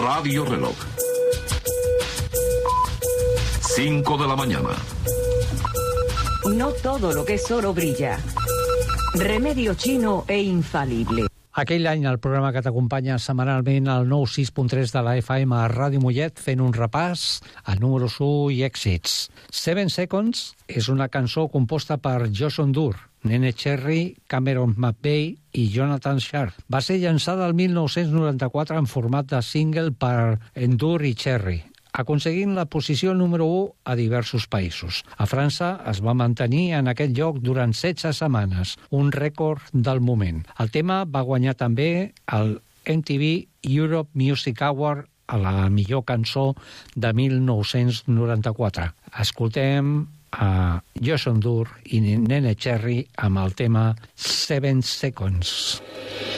Radio Reloj. 5 de la mañana. No todo lo que es oro brilla. Remedio chino e infalible. Aquell any el programa que t'acompanya setmanalment al 96.3 de la FM a Ràdio Mollet fent un repàs a números 1 i èxits. 7 Seconds és una cançó composta per Jason Dur, Nene Cherry, Cameron McVeigh i Jonathan Sharp. Va ser llançada el 1994 en format de single per Endur i Cherry, aconseguint la posició número 1 a diversos països. A França es va mantenir en aquest lloc durant 16 setmanes, un rècord del moment. El tema va guanyar també el MTV Europe Music Award a la millor cançó de 1994. Escoltem a Jason Dur i Nene Cherry amb el tema 7 Seconds.